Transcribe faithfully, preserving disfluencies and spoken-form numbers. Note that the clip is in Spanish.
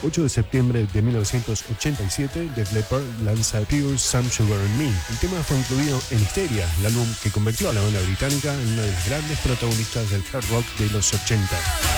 ocho de septiembre de mil novecientos ochenta y siete, Def Leppard lanza Pure Some Sugar on Me. El tema fue incluido en Hysteria, el álbum que convirtió a la banda británica en una de las grandes protagonistas del hard rock de los ochenta.